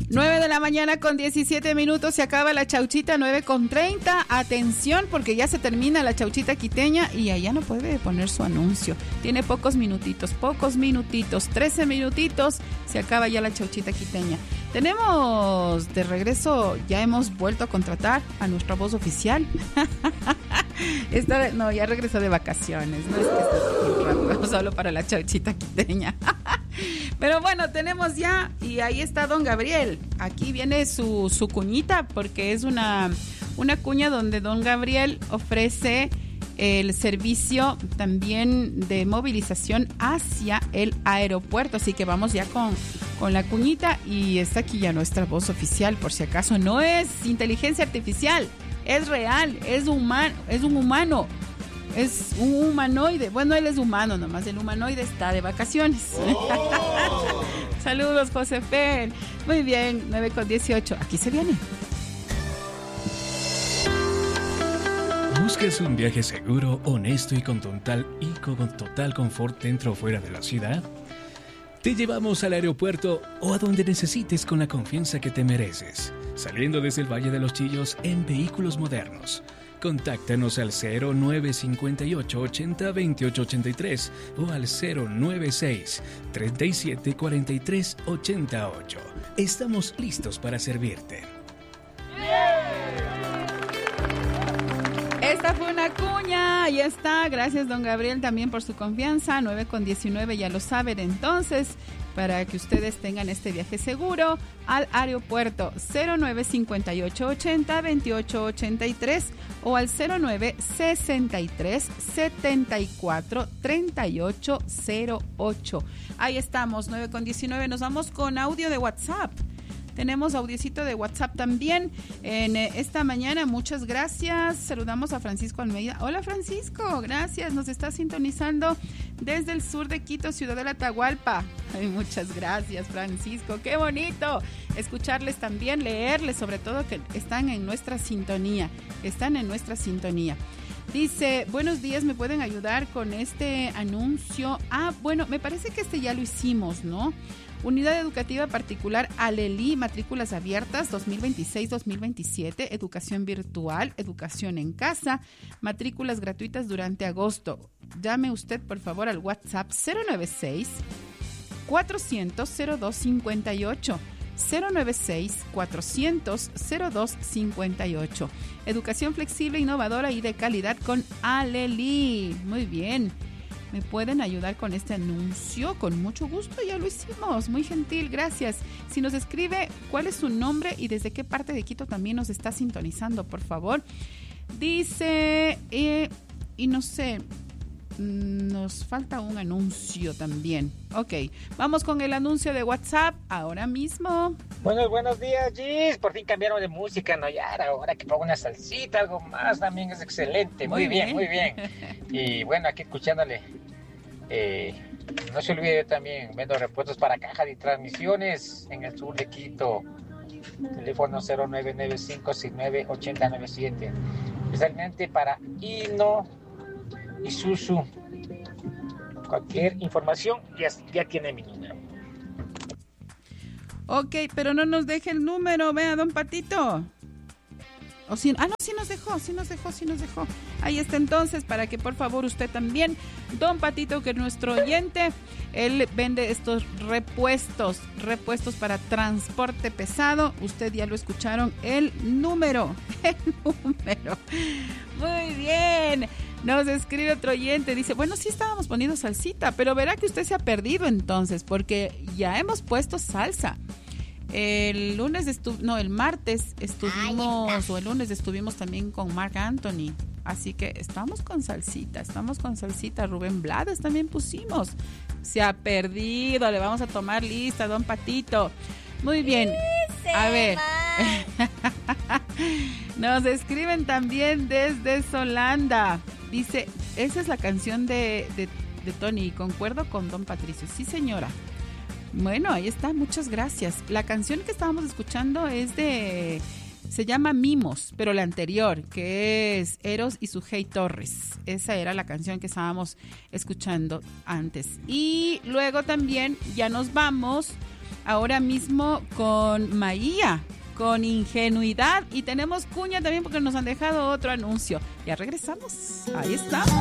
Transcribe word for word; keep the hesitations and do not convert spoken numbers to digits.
nueve de la mañana con diecisiete minutos, se acaba la chauchita, nueve con treinta. Atención, porque ya se termina la chauchita quiteña y allá no puede poner su anuncio. Tiene pocos minutitos, pocos minutitos, trece minutitos, se acaba ya la chauchita quiteña. Tenemos de regreso, ya hemos vuelto a contratar a nuestra voz oficial. Esta, no, ya regresó de vacaciones, no es que esté rápido, solo para la chauchita quiteña. Pero bueno, tenemos ya, y ahí está don Gabriel. Aquí viene su, su cuñita, porque es una, una cuña donde don Gabriel ofrece el servicio también de movilización hacia el aeropuerto. Así que vamos ya con, con la cuñita, y está aquí ya nuestra voz oficial, por si acaso. No es inteligencia artificial, es real, es humano, es un humano. Es un humanoide. Bueno, él es humano nomás. El humanoide está de vacaciones. Oh. Saludos, José Fel. Muy bien, nueve con dieciocho. Aquí se viene. ¿Buscas un viaje seguro, honesto y con total, y con total confort dentro o fuera de la ciudad? Te llevamos al aeropuerto o a donde necesites con la confianza que te mereces. Saliendo desde el Valle de los Chillos en vehículos modernos. Contáctanos al cero nueve cinco ocho, ochenta, veintiocho ochenta y tres o al cero nueve seis, treinta y siete, cuarenta y tres, ochenta y ocho. Estamos listos para servirte. Esta fue una cuña, ahí está. Gracias, don Gabriel, también por su confianza. nueve con diecinueve, ya lo saben entonces, para que ustedes tengan este viaje seguro al aeropuerto. Cero nueve cinco ocho, ochenta, veintiocho ochenta y tres o al cero nueve sesenta y tres, setenta y cuatro, treinta y ocho cero ocho. Ahí estamos, nueve con diecinueve. Nos vamos con audio de WhatsApp. Tenemos audiocito de WhatsApp también en eh, esta mañana. Muchas gracias. Saludamos a Francisco Almeida. Hola, Francisco, gracias. Nos está sintonizando desde el sur de Quito, ciudad de Atahualpa. Ay, muchas gracias, Francisco. Qué bonito escucharles también, leerles, sobre todo que están en nuestra sintonía. Están en nuestra sintonía. Dice, buenos días, ¿me pueden ayudar con este anuncio? Ah, bueno, me parece que este ya lo hicimos, ¿no? Unidad Educativa Particular Alelí, matrículas abiertas dos mil veintiséis dos mil veintisiete, educación virtual, educación en casa, matrículas gratuitas durante agosto. Llame usted, por favor, al WhatsApp cero nueve seis, cuatrocientos, cero dos cincuenta y ocho. cero nueve seis, cuatrocientos, cero dos cincuenta y ocho. Educación flexible, innovadora y de calidad con Alelí. Muy bien. ¿Me pueden ayudar con este anuncio? Con mucho gusto, ya lo hicimos. Muy gentil, gracias. Si nos escribe cuál es su nombre y desde qué parte de Quito también nos está sintonizando, por favor. Dice, eh, y no sé, nos falta un anuncio también. Ok, vamos con el anuncio de WhatsApp ahora mismo. Buenos, buenos días, Gis. Por fin cambiaron de música, ¿no? Ya era hora que ponga una salsita, algo más también es excelente. Muy, muy bien, bien, muy bien. Y bueno, aquí escuchándole. Eh, no se olvide también, vendo repuestos para cajas y transmisiones en el sur de Quito. Teléfono cero nueve nueve cinco seis nueve ocho cero nueve siete. Especialmente para Hino y Susu. Cualquier información ya, ya tiene mi número. Ok, pero no nos deje el número, vea, don Patito. O si, ah, no, sí nos dejó, sí nos dejó, sí nos dejó. Ahí está entonces, para que por favor usted también, don Patito, que es nuestro oyente, él vende estos repuestos, repuestos para transporte pesado. Usted ya lo escucharon, el número, el número. Muy bien. Nos escribe otro oyente, dice, bueno, sí estábamos poniendo salsita, pero verá que usted se ha perdido entonces, porque ya hemos puesto salsa. El lunes, estu- no, el martes estuvimos, o el lunes estuvimos también con Marc Anthony, así que estamos con salsita, estamos con salsita. Rubén Blades también pusimos. Se ha perdido, le vamos a tomar lista, don Patito. Muy bien, a ver. Nos escriben también desde Solanda. Dice, esa es la canción de, de, de Tony, concuerdo con don Patricio. Sí, señora. Bueno, ahí está, muchas gracias. La canción que estábamos escuchando es de, se llama Mimos, pero la anterior, que es Eros y Sujei Torres. Esa era la canción que estábamos escuchando antes. Y luego también ya nos vamos ahora mismo con Maía, con Ingenuidad. Y tenemos cuña también porque nos han dejado otro anuncio. Ya regresamos. Ahí está.